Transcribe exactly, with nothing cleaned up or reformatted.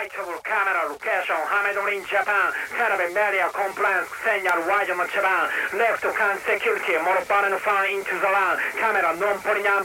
라이트블 카메라 로케이션 하메돌인 자판 테레비 메디어 컴플라이언스 세냐르 와이저먼 차반 레프트 칸 세큐리티 모로 빠르는 파인 인투 자란 카메라 논포리냠